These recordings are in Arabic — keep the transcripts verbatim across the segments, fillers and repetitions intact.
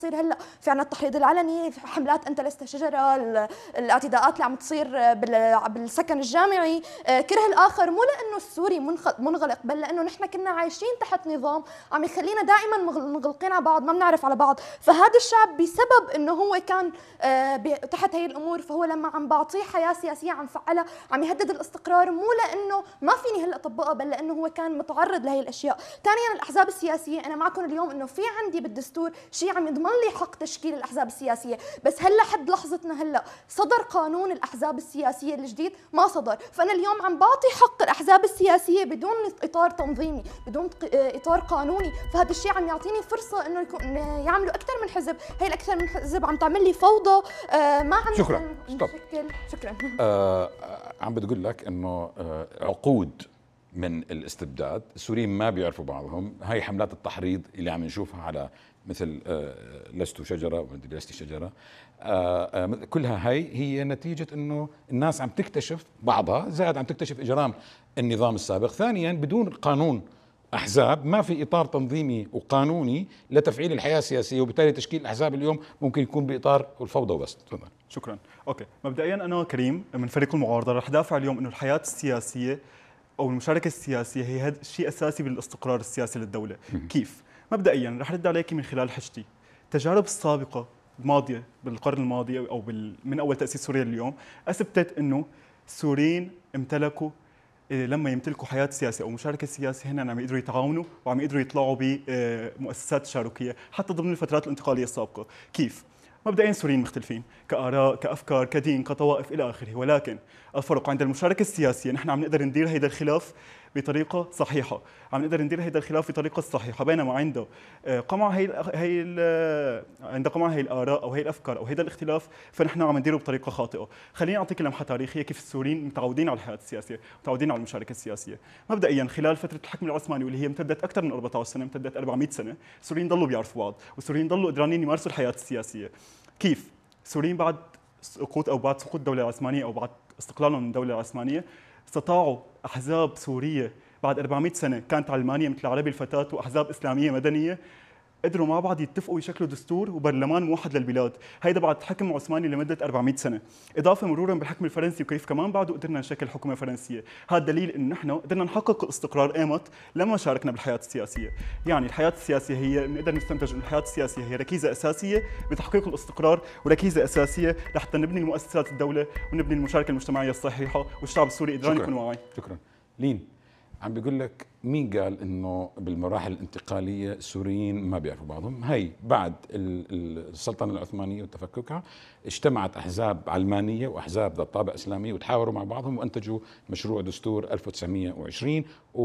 تصير هلا في عنا التحريض العلني، في حملات انت لست شجره، الاعتداءات اللي عم تصير بالسكن الجامعي، كره الاخر، مو لانه السوري منغلق، بل لانه نحن كنا عايشين تحت نظام عم يخلينا دائما مغلقين على بعض، ما بنعرف على بعض. فهذا الشعب بسبب انه هو كان تحت هي الامور، فهو لما عم بعطيه حياه سياسيه عم فعلها عم يهدد الاستقرار، مو لانه ما فيني هلا اطبقها، بل لانه هو كان متعرض لهي الاشياء. ثانيا الاحزاب السياسيه، انا معكم اليوم انه في عندي بالدستور شيء عم يضمن لي حق تشكيل الاحزاب السياسيه، بس هلا حد لحظتنا هلا صدر قانون الاحزاب السياسيه الجديد ما صدر، فانا اليوم عم بعطي حق الاحزاب السياسيه بدون اطار تنظيمي، بدون اطار قانوني، فهذا الشيء عم يعطيني فرصه انه يكون يعملوا اكثر من حزب، هي الاكثر من حزب عم تعمل لي فوضى، آه ما عم شكرا نشكل. شكرا. آه عم بتقول لك انه آه عقود من الاستبداد، السوريين ما بيعرفوا بعضهم، هاي حملات التحريض اللي عم نشوفها على مثل آه لست شجره ومدري لست شجره، آه آه كلها هاي هي نتيجه انه الناس عم تكتشف بعضها، زائد عم تكتشف اجرام النظام السابق. ثانيا بدون قانون احزاب ما في اطار تنظيمي وقانوني لتفعيل الحياه السياسيه، وبالتالي تشكيل الاحزاب اليوم ممكن يكون باطار الفوضى وبس. تفضل. شكرا. اوكي، مبدئيا انا كريم من فريق المعارضه رح دافع اليوم انه الحياه السياسيه او المشاركه السياسيه هي هذا شيء اساسي بالاستقرار السياسي للدوله. كيف؟ مبدئيا رح رد عليك من خلال حجتي. التجارب السابقه الماضيه بالقرن الماضي او بال... من اول تاسيس سوريا اليوم اثبتت انه السوريين امتلكوا، لما يمتلكوا حياه سياسيه او مشاركه سياسيه هن عم يقدروا يتعاونوا وعم يقدروا يطلعوا بمؤسسات تشاركيه حتى ضمن الفترات الانتقاليه السابقه. كيف؟ مبدئيا السوريين مختلفين كآراء، كأفكار، كدين، كطوائف إلى آخره، ولكن الفرق عند المشاركة السياسية نحن عم نقدر ندير هيدا الخلاف بطريقة صحيحة، عم نقدر ندير هيدا الخلاف بطريقة صحيحة، بينما عنده قمع هي هي عند قمع هي الآراء أو هي الأفكار أو هيدا الاختلاف فنحن عم نديره بطريقة خاطئة. خليني أعطيك لمحة تاريخية كيف السوريين متعودين على الحياة السياسية، متعودين على المشاركة السياسية. مبدئيا خلال فترة الحكم العثماني واللي هي امتدت أكثر من أربعة عشر سنة، امتدت أربعمئة سنة، السوريين ضلوا بيعرفوا بعض، والسوريين ضلوا قدرانين يمارسوا الحياة السياسية. كيف؟ السوريين بعد سقوط او بعد سقوط الدوله العثمانيه او بعد استقلالهم من الدوله العثمانيه استطاعوا احزاب سوريه بعد أربعمئة سنه كانت علمانيه مثل عربي الفتاه واحزاب اسلاميه مدنيه قدروا مع بعض يتفقوا يشكلوا دستور وبرلمان موحد للبلاد، هيدا بعد حكم عثماني لمده أربعمئة سنه، اضافه مرورا بالحكم الفرنسي وكيف كمان بعده قدرنا نشكل حكومه فرنسيه، هذا دليل انه نحن قدرنا نحقق الاستقرار ايمت لما شاركنا بالحياه السياسيه، يعني الحياه السياسيه هي نقدر نستنتج انه الحياه السياسيه هي ركيزه اساسيه بتحقيق الاستقرار وركيزه اساسيه لحتى نبني المؤسسات الدوله ونبني المشاركه المجتمعيه الصحيحه والشعب السوري قدران يكون واعي. شكرا. لين عم بيقول لك مين قال انه بالمراحل الانتقاليه السوريين ما بيعرفوا بعضهم؟ هي بعد السلطنه العثمانيه وتفككها اجتمعت احزاب علمانيه واحزاب ذات طابع اسلامي وتحاوروا مع بعضهم وانتجوا مشروع دستور ألف وتسعمئة وعشرين،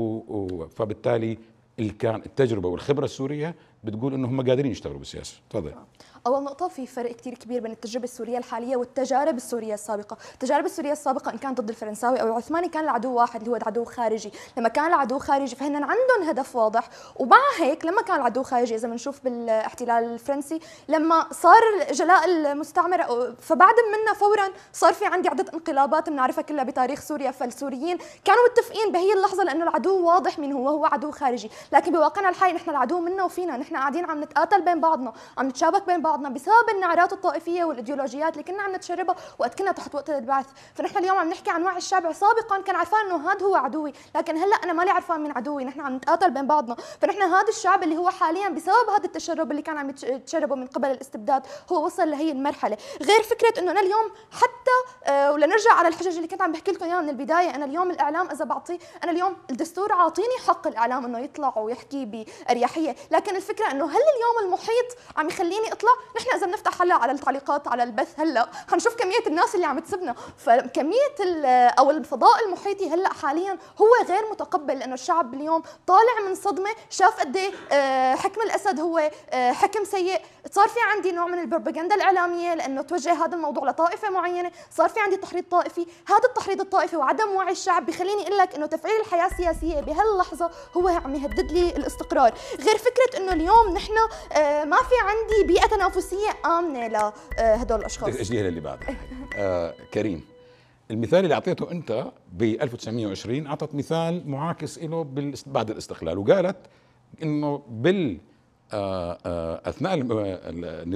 فبالتالي كان التجربه والخبره السوريه بتقول انه هم قادرين يشتغلوا بالسياسه. تفضل. أول نقطة، في فرق كتير كبير بين التجربة السورية الحالية والتجارب السورية السابقة، التجارب السورية السابقة إن كان ضد الفرنساوي أو العثماني كان العدو واحد اللي هو العدو خارجي، لما كان العدو خارجي فهن عندهم هدف واضح، ومع هيك لما كان العدو خارجي إذا بنشوف بالاحتلال الفرنسي لما صار جلاء المستعمرة فبعد منا فورا صار في عندي عدة انقلابات بنعرفها كلها بتاريخ سوريا، فالسوريين كانوا متفقين بهي اللحظة لأنه العدو واضح من هو، هو عدو خارجي، لكن بواقعنا الحالي نحن العدو منا وفينا، نحن قاعدين عم نتقاتل بين بعضنا، عم نتشابك بين بعضنا بسبب النعرات الطائفيه والايديولوجيات اللي كنا عم نتشربها وقت كنا تحت وقت البعث، فنحن اليوم عم نحكي عن وعي الشعب، سابقا كان عارفان انه هذا هو عدوي، لكن هلا انا مالي عارفان مين عدوي، نحن عم نتقاتل بين بعضنا، فنحن هذا الشعب اللي هو حاليا بسبب هذا التشرب اللي كان عم يتشربه من قبل الاستبداد هو وصل لهي المرحله، غير فكره انه انا اليوم حتى آه ولنرجع على الحجج اللي كنت عم بحكي لكم اياها من البدايه، انا اليوم الاعلام اذا بعطيه، انا اليوم الدستور عاطيني حق الاعلام انه يطلع ويحكي باريحيه، لكن الفكره انه هل اليوم المحيط عم يخليني اطلع؟ نحن اذا بنفتح هلا على التعليقات على البث هلا حنشوف كميه الناس اللي عم تسبنا، فكميه او الفضاء المحيطي هلا حاليا هو غير متقبل، لانه الشعب اليوم طالع من صدمه، شاف قد ايه حكم الاسد هو حكم سيء، صار في عندي نوع من البروباغندا الاعلاميه لانه توجه هذا الموضوع لطائفه معينه، صار في عندي تحريض طائفي، هذا التحريض الطائفي وعدم وعي الشعب بخليني اقول لك انه تفعيل الحياه السياسيه بهاللحظه هو عم يهدد لي الاستقرار، غير فكره انه اليوم نحن ما في عندي بيئه تنافسيه امنه لهدول الاشخاص. اجليها للي بعدها. آه كريم، المثال اللي اعطيته انت ب ألف وتسعمئة وعشرين اعطت مثال معاكس له بعد الاستقلال، وقالت انه بال آه، آه، اثناء الم-